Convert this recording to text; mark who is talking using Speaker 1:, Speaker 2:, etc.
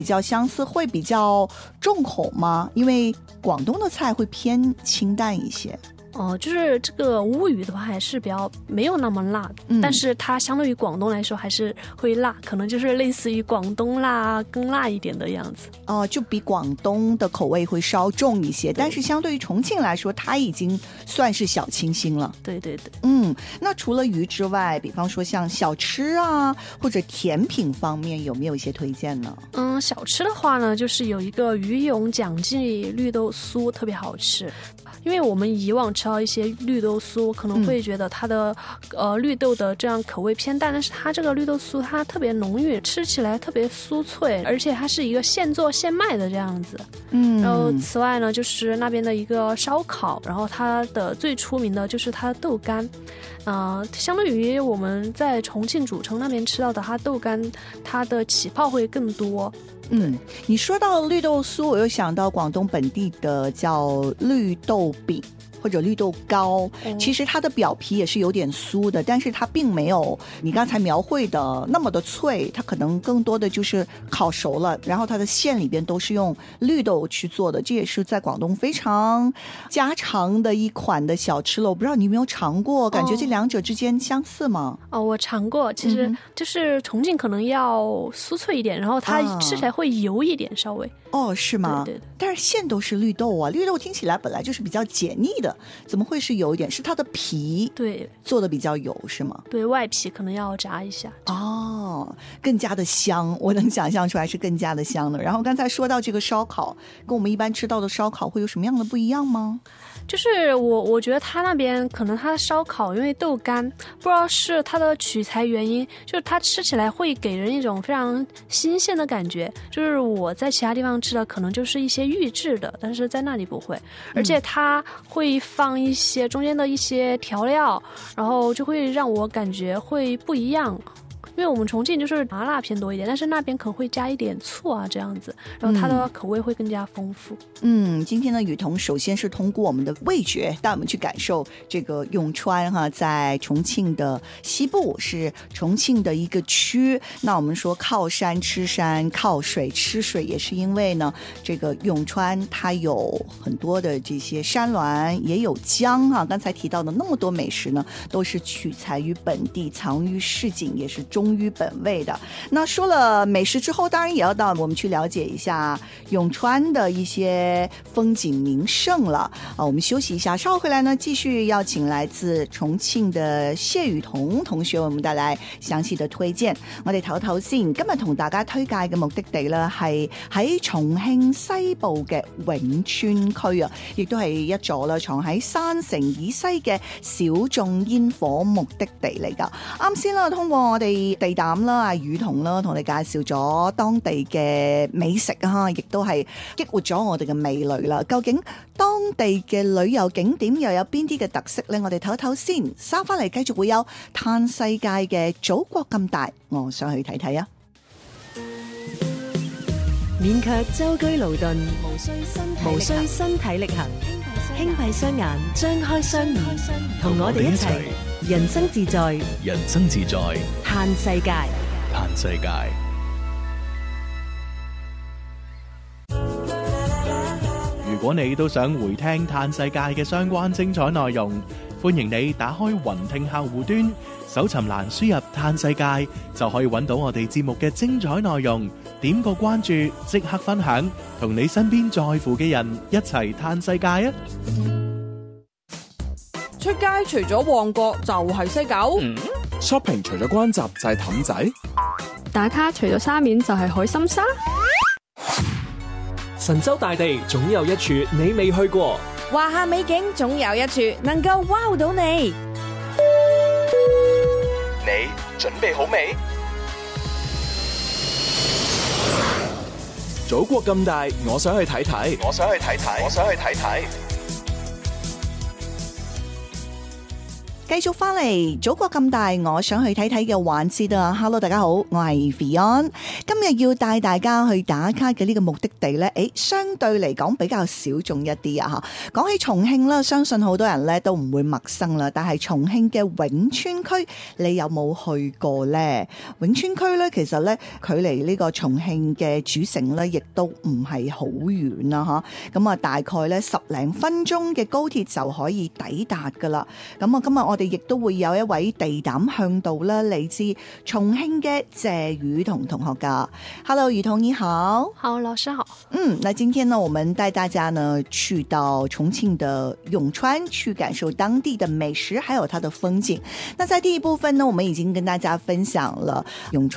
Speaker 1: 比较相似，会比较重口吗？因为广东的菜会偏清淡一些。
Speaker 2: 就是这个乌鱼的话还是比较没有那么辣，但是它相对于广东来说还是会辣，可能就是类似于广东辣更辣一点的样子。
Speaker 1: 就比广东的口味会稍重一些，但是相对于重庆来说，它已经算是小清新了。
Speaker 2: 对对对。
Speaker 1: 那除了鱼之外，比方说像小吃啊或者甜品方面，有没有一些推荐呢？
Speaker 2: 小吃的话呢，就是有一个鱼永奖记绿豆酥特别好吃。因为我们以往吃到一些绿豆酥，可能会觉得它的绿豆的这样口味偏淡，但是它这个绿豆酥它特别浓郁，吃起来特别酥脆，而且它是一个现做现卖的这样子。然后此外呢，就是那边的一个烧烤，然后它的最出名的就是它的豆干。相对于我们在重庆主城那边吃到的它豆干，它的起泡会更多。
Speaker 1: 你说到绿豆酥，我又想到广东本地的叫绿豆饼或者绿豆糕，其实它的表皮也是有点酥的，但是它并没有你刚才描绘的那么的脆，它可能更多的就是烤熟了，然后它的馅里边都是用绿豆去做的，这也是在广东非常家常的一款的小吃了。我不知道你有没有尝过，感觉这两者之间相似吗？
Speaker 2: 我尝过，其实就是重庆可能要酥脆一点，然后它吃起来会油一点稍微。
Speaker 1: 是吗？
Speaker 2: 对对对。
Speaker 1: 但是馅都是绿豆啊，绿豆听起来本来就是比较解腻的，怎么会是油一点？是它的皮做的比较油是吗？
Speaker 2: 对，外皮可能要炸一下。
Speaker 1: 更加的香，我能想象出来是更加的香的。然后刚才说到这个烧烤，跟我们一般吃到的烧烤会有什么样的不一样吗？
Speaker 2: 就是我觉得他那边可能他的烧烤因为豆干，不知道是它的取材原因，就是它吃起来会给人一种非常新鲜的感觉，就是我在其他地方吃的可能就是一些预制的，但是在那里不会，而且它会放一些中间的一些调料，然后就会让我感觉会不一样。因为我们重庆就是麻辣偏多一点，但是那边可能会加一点醋啊这样子，然后它的口味会更加丰富。
Speaker 1: 今天呢，雨桐首先是通过我们的味觉带我们去感受这个永川在重庆的西部，是重庆的一个区。那我们说靠山吃山，靠水吃水，也是因为呢，这个永川它有很多的这些山峦，也有江刚才提到的那么多美食呢，都是取材于本地，藏于市井，也是忠于本味的。那说了美食之后，当然也要到我们去了解一下永川的一些风景名胜了。我们休息一下，稍后回来呢，继续邀请来自重庆的謝雨桐同學為我們帶來詳細的推薦。我哋唞唞先，今日同大家推介嘅目的地呢，係喺重慶西部嘅永川區啊，亦都係一座啦藏喺山城以西嘅小眾煙火目的地嚟㗎。啱先啦，通過我哋地膽啦，阿雨桐啦，同你介紹咗當地嘅美食亦都係激活咗我哋嘅味蕾啦。究竟當地嘅旅遊景點又有邊啲嘅特色呢？我哋唞唞先，稍翻嚟繼續會有嘆世界嘅祖國咁大，我想去睇睇啊！
Speaker 3: 免卻舟車勞頓，無需身體力行，輕閉雙眼，張開雙耳，同我哋一齊人生自在，
Speaker 4: 人生自在，
Speaker 3: 嘆世界，
Speaker 4: 嘆世界。如果你都想回聽嘆世界嘅相關精彩內容，歡迎你打開雲聽客戶端，搜尋欄輸入嘆世界，就可以揾到我哋節目嘅精彩內容。點個關注，即刻分享，同你身邊在乎嘅人一齊嘆世界啊！
Speaker 5: 出街除咗旺角就係西九
Speaker 6: ，shopping 除咗關閘就係氹仔，
Speaker 7: 打卡除咗沙面就係海心沙。
Speaker 8: 神州大地總有一處你未去過，
Speaker 5: 華夏美景總有一處能夠 wow 到你。
Speaker 6: 你準備好未？祖國咁大，我想去睇睇，我想去睇睇，我想去睇睇。
Speaker 1: 繼續翻嚟祖國咁大，我想去睇睇嘅環節啊 ！Hello， 大家好，我係 Fion， 今日要帶大家去打卡嘅呢個目的地呢，相對嚟講比較小眾一啲啊！吓，講起重慶啦，相信好多人呢都唔會陌生啦。但係重慶嘅永春區，你有冇去過呢？永春區呢，其實呢，距離呢個重慶嘅主城呢，亦都唔係好遠啦，吓。咁啊，大概呢10零分鐘嘅高鐵就可以抵達噶啦。咁啊，今日我哋亦都會有一位地膽向導啦，嚟自重慶嘅謝雨桐同學噶。Hello， 雨桐你好。
Speaker 2: 好，老師好。
Speaker 1: 那今天呢，我們帶大家呢去到重慶的永川，去感受當地的美食，還有它的風景。那在第一部分呢，我們已經跟大家分享了永川